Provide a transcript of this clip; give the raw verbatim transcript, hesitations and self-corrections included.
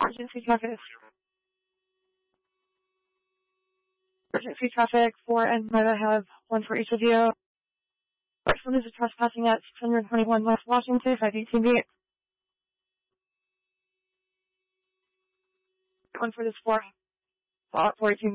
Emergency traffic. Emergency traffic, four and might I have one for each of you. First one is a trespassing at six twenty-one West Washington, five eighteen B. One for this four, four eighteen